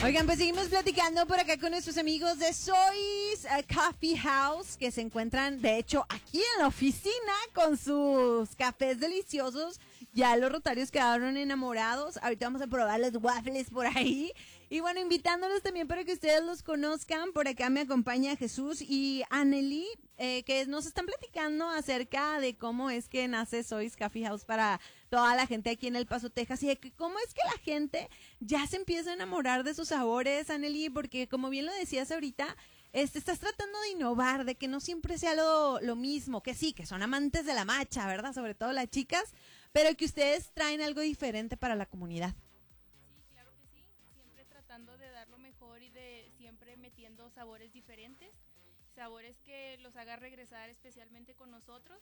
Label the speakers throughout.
Speaker 1: Oigan, pues seguimos platicando por acá con nuestros amigos de Soy's Coffee House, que se encuentran, de hecho, aquí en la oficina con sus cafés deliciosos. Ya los rotarios quedaron enamorados. Ahorita vamos a probar los waffles por ahí. Y bueno, invitándolos también para que ustedes los conozcan. Por acá me acompaña Jesús y Anneli, que nos están platicando acerca de cómo es que nace Soy's Coffee House para toda la gente aquí en El Paso, Texas. Y de que cómo es que la gente ya se empieza a enamorar de sus sabores, Anneli, porque como bien lo decías ahorita, estás tratando de innovar, de que no siempre sea lo mismo, que sí, que son amantes de la matcha, ¿verdad? Sobre todo las chicas, pero que ustedes traen algo diferente para la comunidad.
Speaker 2: Sí, claro que sí, siempre tratando de dar lo mejor y de siempre metiendo sabores diferentes, sabores que los haga regresar especialmente con nosotros.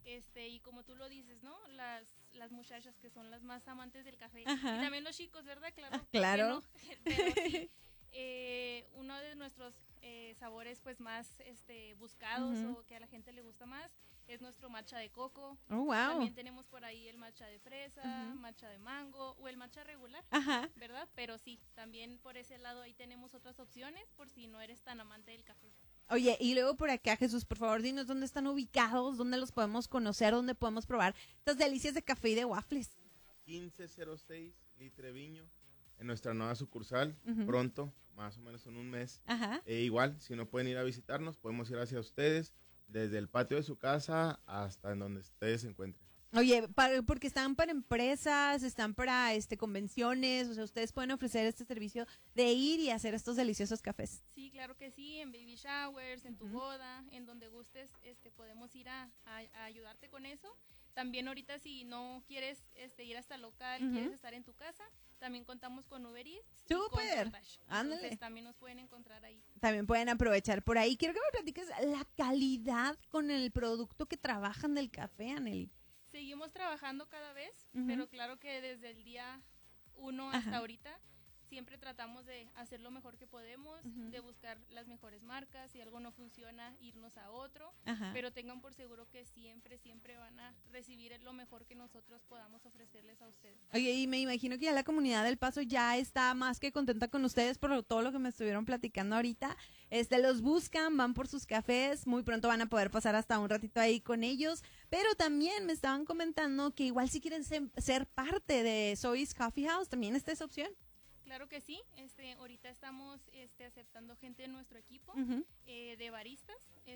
Speaker 2: Y como tú lo dices, ¿no? Las muchachas que son las más amantes del café. Ajá. Y también los chicos, ¿verdad? Claro.
Speaker 1: Claro.
Speaker 2: No, pero sí, uno de nuestros sabores pues más buscados o que a la gente le gusta más es nuestro matcha de coco.
Speaker 1: Oh, wow.
Speaker 2: También tenemos por ahí el matcha de fresa, matcha de mango o el matcha regular, ajá, ¿verdad? Pero sí, también por ese lado ahí tenemos otras opciones por si no eres tan amante del café.
Speaker 1: Oye, y luego por acá, Jesús, por favor, dinos dónde están ubicados, dónde los podemos conocer, dónde podemos probar estas delicias de café y de waffles.
Speaker 3: 1506 Litreviño, en nuestra nueva sucursal, pronto, más o menos en un mes.
Speaker 1: Ajá.
Speaker 3: Igual, si no pueden ir a visitarnos, podemos ir hacia ustedes, desde el patio de su casa hasta en donde ustedes se encuentren.
Speaker 1: Oye, porque están para empresas, están para convenciones, o sea, ustedes pueden ofrecer este servicio de ir y hacer estos deliciosos cafés.
Speaker 2: Sí, claro que sí, en baby showers, en tu boda, en donde gustes, podemos ir a ayudarte con eso. También ahorita si no quieres ir hasta el local, quieres estar en tu casa, también contamos con Uber Eats.
Speaker 1: ¡Súper! Ándale.
Speaker 2: Entonces también nos pueden encontrar ahí.
Speaker 1: También pueden aprovechar por ahí. Quiero que me platiques la calidad con el producto que trabajan del café, Anneli.
Speaker 2: Seguimos trabajando cada vez, pero claro que desde el día 1 hasta ahorita siempre tratamos de hacer lo mejor que podemos, de buscar las mejores marcas, si algo no funciona, irnos a otro, pero tengan por seguro que siempre van a recibir lo mejor que nosotros podamos ofrecerles a ustedes.
Speaker 1: Oye, y me imagino que ya la comunidad del Paso ya está más que contenta con ustedes por todo lo que me estuvieron platicando ahorita. Los buscan, van por sus cafés, muy pronto van a poder pasar hasta un ratito ahí con ellos, pero también me estaban comentando que igual si quieren ser parte de Soy's Coffee House, también está esa opción.
Speaker 2: Claro que sí, ahorita estamos aceptando gente de nuestro equipo, de baristas,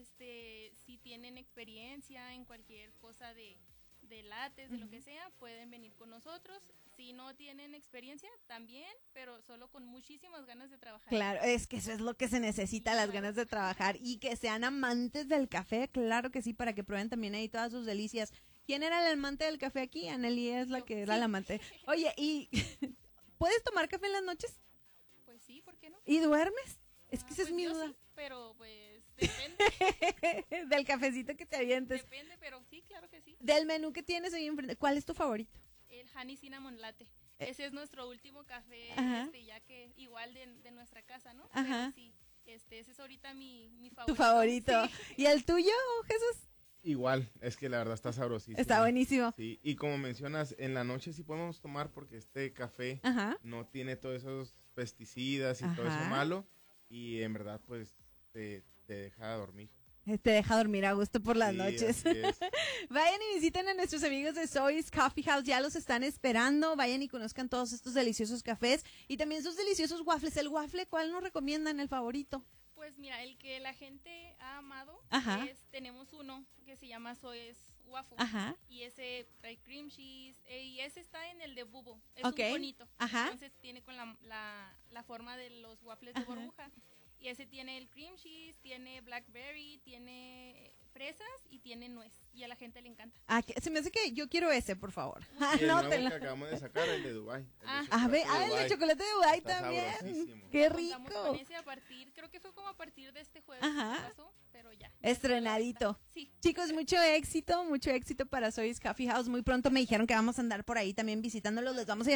Speaker 2: si tienen experiencia en cualquier cosa de lates, de lo que sea, pueden venir con nosotros. Si no tienen experiencia, también, pero solo con muchísimas ganas de trabajar.
Speaker 1: Claro, es que eso es lo que se necesita, las ganas de trabajar y que sean amantes del café, claro que sí, para que prueben también ahí todas sus delicias. ¿Quién era el amante del café aquí? Anneli es la que era la amante. Oye, y... ¿puedes tomar café en las noches?
Speaker 2: Pues sí, ¿por qué no?
Speaker 1: ¿Y duermes? Es que esa es mi duda.
Speaker 2: Sí, pero pues depende.
Speaker 1: Del cafecito que te avientes.
Speaker 2: Depende, pero sí, claro que sí.
Speaker 1: Del menú que tienes ahí enfrente, ¿cuál es tu favorito?
Speaker 2: El Honey Cinnamon Latte. Ese es nuestro último café, ya que igual de nuestra casa, ¿no?
Speaker 1: Ajá.
Speaker 2: Pero sí, ese es ahorita mi favorito.
Speaker 1: Tu favorito. Sí. ¿Y el tuyo, Jesús?
Speaker 3: Igual, es que la verdad está sabrosísimo.
Speaker 1: Está buenísimo.
Speaker 3: Sí, y como mencionas, en la noche sí podemos tomar porque este café no tiene todos esos pesticidas y todo eso malo y en verdad pues te deja dormir.
Speaker 1: Te deja dormir a gusto por las noches. Vayan y visiten a nuestros amigos de Soy's Coffee House, ya los están esperando. Vayan y conozcan todos estos deliciosos cafés y también sus deliciosos waffles. El waffle, ¿cuál nos recomiendan, el favorito?
Speaker 2: Pues mira, el que la gente ha amado tenemos uno que se llama Soy's Waffle y ese trae cream cheese y ese está en el de bubo, es un bonito, entonces tiene con la forma de los waffles de burbuja. Y ese tiene el cream cheese, tiene blackberry, tiene fresas y tiene nuez. Y a la gente le encanta. Se me hace que yo quiero ese, por favor.
Speaker 3: El nuevo que acabamos de sacar, el de Dubái.
Speaker 1: El de chocolate de Dubái también. ¡Qué rico!
Speaker 2: Contamos con ese creo que fue como a partir de este jueves que pasó, pero ya.
Speaker 1: Estrenadito.
Speaker 2: Sí.
Speaker 1: Chicos, mucho éxito para Soy's Coffee House. Muy pronto me dijeron que vamos a andar por ahí también visitándolos. Les vamos a